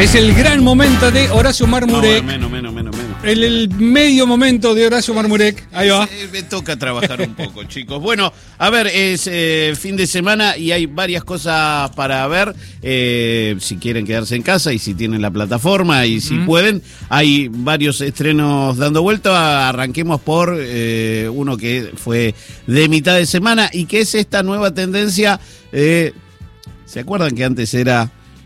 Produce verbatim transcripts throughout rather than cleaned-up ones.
Es el gran momento de Horacio Marmurek. No, menos, menos, menos, menos. El, el medio momento de Horacio Marmurek. Ahí va. Eh, Me toca trabajar un poco, chicos. Bueno, a ver, es eh, fin de semana y hay varias cosas para ver. Eh, si quieren quedarse en casa y si tienen la plataforma y si mm. pueden, hay varios estrenos dando vuelta. Arranquemos por eh, uno que fue de mitad de semana y que es esta nueva tendencia. Eh, ¿Se acuerdan que antes era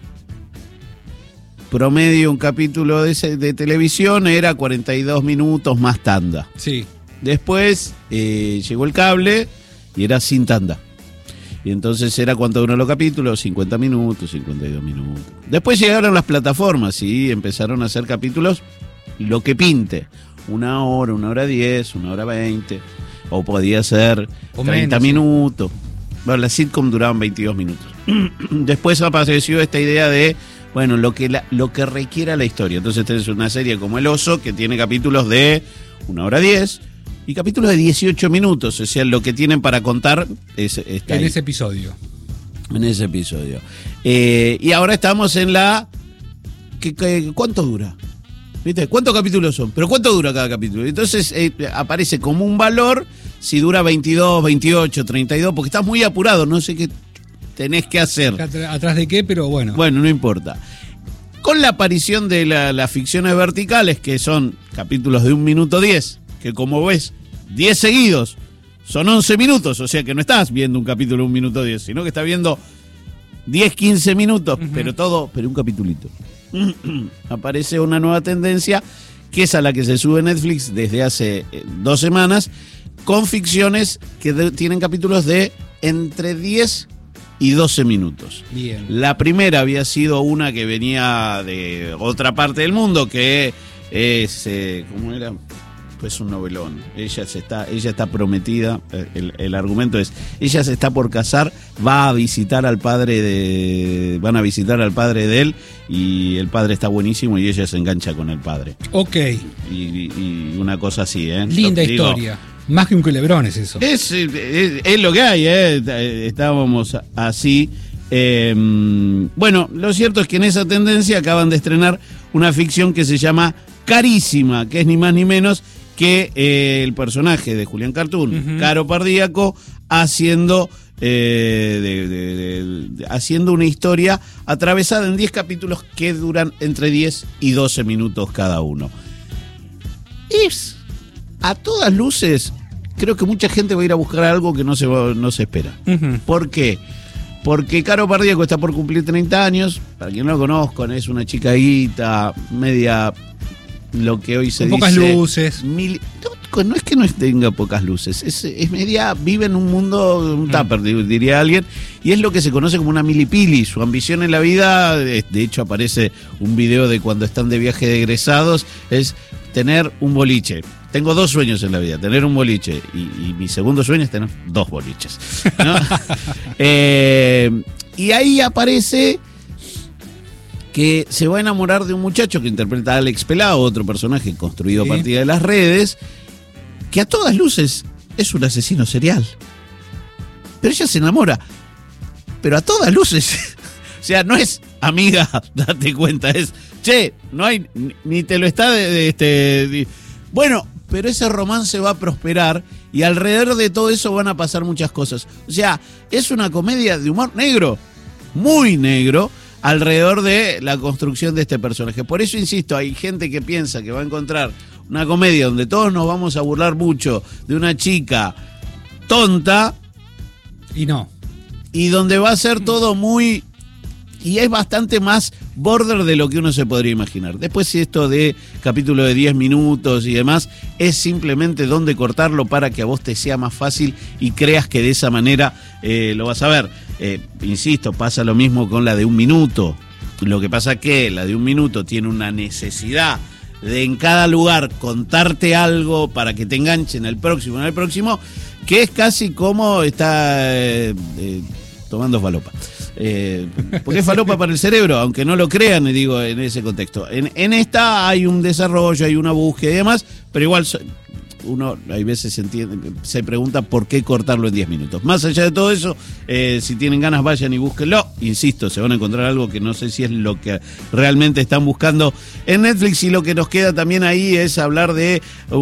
promedio un capítulo de, ese, de televisión era cuarenta y dos minutos más tanda? Sí. Después eh, llegó el cable y era sin tanda. Y entonces era cuánto duran los capítulos, cincuenta minutos, cincuenta y dos minutos. Después llegaron las plataformas y empezaron a hacer capítulos lo que pinte. Una hora, una hora diez, una hora veinte. O podía ser o treinta menos, minutos. Sí. Bueno, las sitcom duraban veintidós minutos. Después apareció esta idea de, bueno, lo que, la, lo que requiera la historia. Entonces tenés una serie como El Oso, que tiene capítulos de una hora diez y capítulos de dieciocho minutos. O sea, lo que tienen para contar es, está en ahí. ese episodio. En ese episodio. Eh, y ahora estamos en la... ¿qué, qué, ¿Cuánto dura? ¿Viste? ¿Cuántos capítulos son? ¿Pero cuánto dura cada capítulo? Entonces eh, aparece como un valor si dura veintidós, veintiocho, treinta y dos, porque estás muy apurado, no sé qué tenés que hacer. ¿Atrás de qué? Pero bueno. Bueno, no importa. Con la aparición de la, las ficciones verticales, que son capítulos de un minuto diez, que como ves, diez seguidos, son once minutos, o sea que no estás viendo un capítulo de un minuto diez, sino que estás viendo diez, quince minutos, uh-huh. pero todo, pero un capitulito. Aparece una nueva tendencia, que es a la que se sube Netflix desde hace dos semanas, con ficciones que de, tienen capítulos de entre diez y doce minutos. Bien. La primera había sido una que venía de otra parte del mundo, que es, eh, ¿cómo era? Pues un novelón. Ella se está, ella está prometida. El, el argumento es, ella se está por casar, va a visitar al padre de, van a visitar al padre de él y el padre está buenísimo y ella se engancha con el padre. Ok. Y, y, y una cosa así, ¿eh? Linda Lo, digo, historia. Más que un culebrón es eso. Es, es, es lo que hay, ¿eh? Estábamos así. Eh, bueno, lo cierto es que en esa tendencia acaban de estrenar una ficción que se llama Carísima, que es ni más ni menos que eh, el personaje de Julián Cartoon, uh-huh. Caro Pardíaco, haciendo, eh, de, de, de, de, haciendo una historia atravesada en diez capítulos que duran entre diez y doce minutos cada uno. Es, a todas luces, creo que mucha gente va a ir a buscar algo que no se, va, no se espera. Uh-huh. ¿Por qué? Porque Caro Pardíaco está por cumplir treinta años, para quien no lo conozcan, es una chicadita, media... lo que hoy se con dice... pocas luces. Mil, no, no es que no tenga pocas luces, es, es media, vive en un mundo, un tupper, mm. diría alguien, y es lo que se conoce como una milipili. Su ambición en la vida, de hecho aparece un video de cuando están de viaje de egresados, es tener un boliche. Tengo dos sueños en la vida, tener un boliche, y, y mi segundo sueño es tener dos boliches, ¿no? eh, y ahí aparece... que se va a enamorar de un muchacho que interpreta a Alex Pelao, otro personaje construido sí. a partir de las redes, que a todas luces es un asesino serial. Pero ella se enamora, pero a todas luces. O sea, no es amiga, date cuenta, es, che, no hay, ni te lo está de, de este... De, bueno, pero ese romance va a prosperar y alrededor de todo eso van a pasar muchas cosas. O sea, es una comedia de humor negro, muy negro, alrededor de la construcción de este personaje. Por eso, insisto, hay gente que piensa que va a encontrar una comedia donde todos nos vamos a burlar mucho de una chica tonta. Y no. Y donde va a ser todo muy... Y es bastante más border de lo que uno se podría imaginar. Después, si esto de capítulo de diez minutos y demás, es simplemente donde cortarlo para que a vos te sea más fácil y creas que de esa manera eh, lo vas a ver. Eh, insisto, pasa lo mismo con la de un minuto. Lo que pasa que la de un minuto tiene una necesidad de en cada lugar contarte algo para que te enganche en el próximo, en el próximo, que es casi como está eh, eh, tomando falopa. Eh, porque es falopa para el cerebro, aunque no lo crean, digo, en ese contexto. En, en esta hay un desarrollo, hay una búsqueda y demás, pero igual uno hay veces se, entiende, se pregunta por qué cortarlo en diez minutos. Más allá de todo eso, eh, si tienen ganas vayan y búsquenlo. Insisto, se van a encontrar algo que no sé si es lo que realmente están buscando en Netflix, y lo que nos queda también ahí es hablar de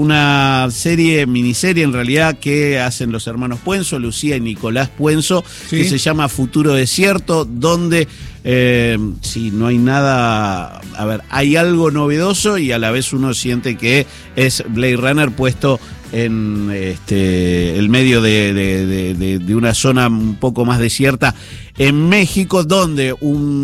una serie, miniserie en realidad, que hacen los hermanos Puenzo, Lucía y Nicolás Puenzo, ¿sí? Que se llama Futuro Desierto, donde eh, sí, no hay nada, a ver, hay algo novedoso y a la vez uno siente que es Blade Runner puesto en este el medio de, de, de, de, de una zona un poco más desierta en México, donde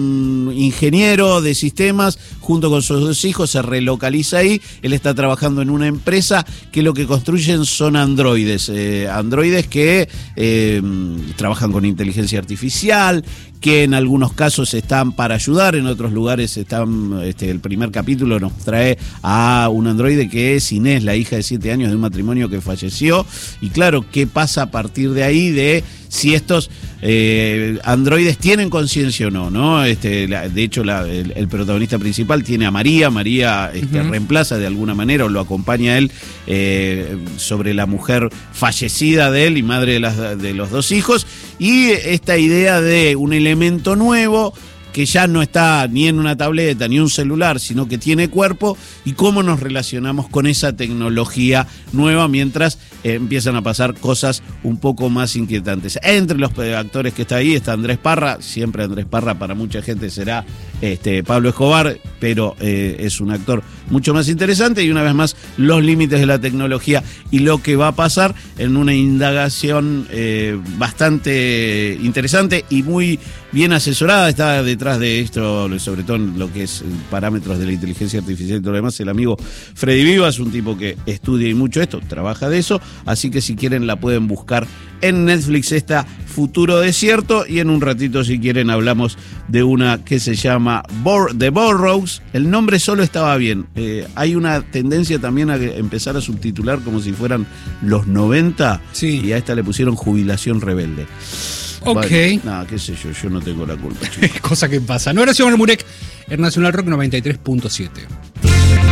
un ingeniero de sistemas junto con sus dos hijos se relocaliza ahí. Él está trabajando en una empresa que lo que construyen son androides, eh, androides que eh, trabajan con inteligencia artificial, que en algunos casos están para ayudar, en otros lugares están, este, el primer capítulo nos trae a un androide que es Inés, la hija de siete años de un matrimonio que falleció, y claro, ¿qué pasa a partir de ahí de si estos eh, androides tienen conciencia o no, ¿no? Este, la, de hecho, la, el, el protagonista principal tiene a María, María este, uh-huh. reemplaza de alguna manera o lo acompaña a él eh, sobre la mujer fallecida de él y madre de, las, de los dos hijos, y esta idea de un elemento nuevo que ya no está ni en una tableta ni un celular, sino que tiene cuerpo, y cómo nos relacionamos con esa tecnología nueva mientras eh, empiezan a pasar cosas un poco más inquietantes. Entre los actores que está ahí está Andrés Parra, siempre Andrés Parra para mucha gente será este, Pablo Escobar, pero eh, es un actor mucho más interesante, y una vez más los límites de la tecnología y lo que va a pasar en una indagación eh, bastante interesante y muy bien asesorada. Está detrás de esto, sobre todo en lo que es parámetros de la inteligencia artificial y todo lo demás, el amigo Freddy Vivas, un tipo que estudia y mucho esto, trabaja de eso, así que si quieren la pueden buscar en Netflix, esta Futuro Desierto, y en un ratito si quieren hablamos de una que se llama Bor- The Burrows. El nombre solo estaba bien, eh, hay una tendencia también a empezar a subtitular como si fueran los noventa, sí. Y a esta le pusieron Jubilación Rebelde. Ok. Bueno, nada, qué sé yo, yo no tengo la culpa. Cosa que pasa. No, Horacio Marmurek, en Nacional Rock noventa y tres punto siete.